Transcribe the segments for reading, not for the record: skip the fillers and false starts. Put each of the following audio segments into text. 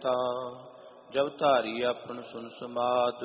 करता, जब धारी अपन सुन समाद,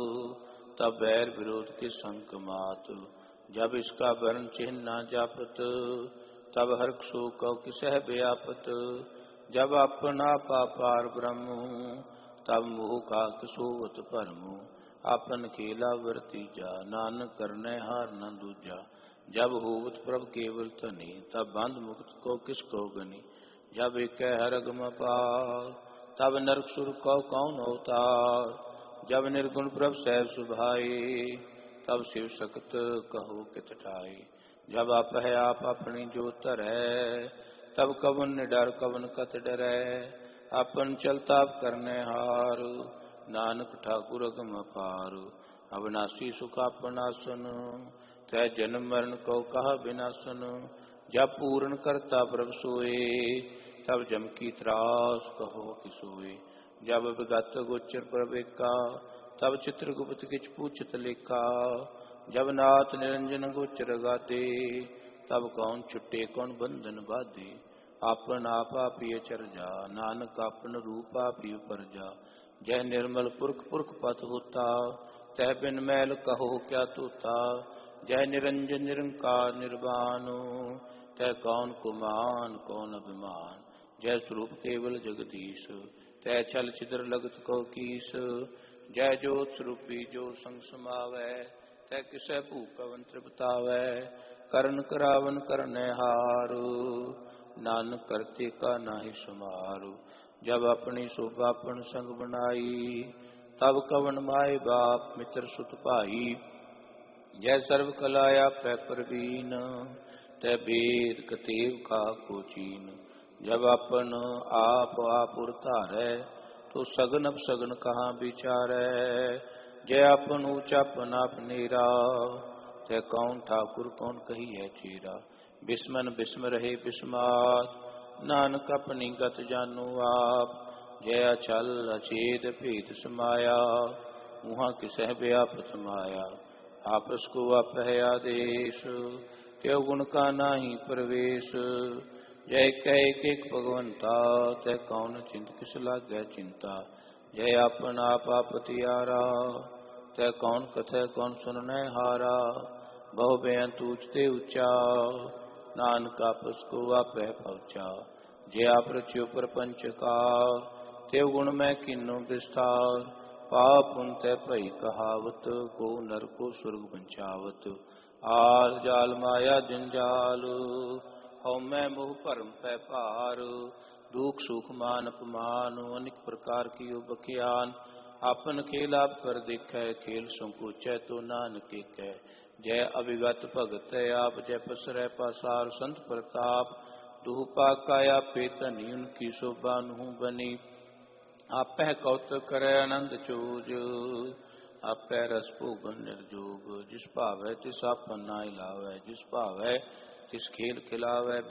तब बैर विरोध के संक मात। जब इसका वर्ण चिन्ह न जापत, तब हर्ष सो कौ किसह व्यापत। जब अपना पापार ब्रह्म, तब मोह का किसोवत परमु। आपन खेला वर्तीजा, नानक करने हार न दूजा। जब होवत प्रभ केवल तनी, तब बंध मुक्त को किसको गनी। जब एक हरगम पार, तब नरक सुर को कौन अवतार। जब निर्गुण प्रभ सहज सुभाए, तब शिव सकत कहो कित ठाई। जब आप है आप अपनी जो तरह, तब कवन निडर कवन कत डरै। अपन चलता करने हार, नानक ठाकुर अगम अपार। अविनाशी सुख अपनासन, तै जन्म मरण को कहा विनाशन। जब पूर्ण करता प्रभ सोए, तब जम की त्रास कहो किसोए। जब विगत गोचर प्रवेका, तब चित्रगुप्त किछ पूछत लेखा। जब नाथ निरंजन गोचर गाते, तब कौन छुट्टे कौन बंधन बाधे। आपन आपा पिय चरजा, नानक आपन रूप आपी परजा। जय निर्मल पुरख पुरख पथ होता, तह बिन मैल कहो क्या तोता। जय निरंजन निरंकार निर्वाण, तह कौन कुमान कौन अभिमान। जय स्वरूप केवल जगदीश, तह छल छिद्र लगत को कीस। जय जोत स्वरूपी जो संग समावै, तह किसै भूख कवन तृप्तावै। करण करावन करने हार, नानक करते का नाहि समार। जब अपनी शोभापन संग बनाई, तब कवन माए बाप मित्र सुत भाई। जय सर्व कलाया पै परवीन, तै वेद कतेव का को चीन। जब अपन आप धारै, तो सगन अपसगन कहाँ विचारै। जय अपन ऊंचापन आपनेरा, तै कौन ठाकुर कौन कही है चेरा। बिस्मन बिस्म रहे बिस्मात, नानक अपनी गत जानो आप। जय अचल अचेत भेद समाया, उहाँ किसह व्यापत माया। आपस को आप है आदेश, क्यों गुण का नाही प्रवेश। जय कह एक भगवंता, तय कौन चिंत किस लागे चिंता। जय अपन आप तियारा, तय कौन कथय कौन सुनने हारा। बहु बेअंत ऊंचते ऊंचा, नानक आपस को आप है पहुँचा। जय आप रच्यो प्रपंच कार, तेव गुण में किन्नो विस्तार। पाप पुन तै भई कहावत, को नर को स्वर्ग बंचावत। आल जाल माया जंजाल, हौ मैं मोह भरम पै पार। दुख सुख मान अपमान, अनेक प्रकार की बख्यान। आपन खेल आप कर देखै, खेल संकोचै तो नानक केकै। जय अभिगत भगत आप, जय पसरै पासार संत प्रताप। दुह पाकाया पेतनी, उनकी शोभा नुहु बनी। आपै कौतक करे आनंद चोज, आपै रस भोगन निर्जोग। जिस भावै तिस आपन नाई लावै, जिस भावै तिस खेल खिलावै।